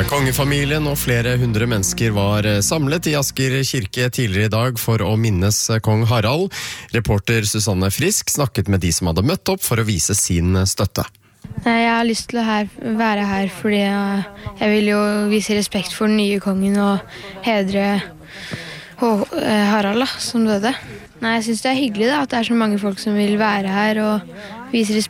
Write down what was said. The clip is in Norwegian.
Kongefamilien og flere hundre mennesker var samlet i Asker kirke tidligere i dag for å minnes kong Harald. Reporter Susanne Frisk snakket med de som hadde møtt opp for å vise sin støtte. Jeg har lyst til å være her fordi jeg vil jo vise respekt for den nye kongen og hedre Harald som døde. Jeg synes det er hyggelig at det er så mange folk som vil være her og vise respekt.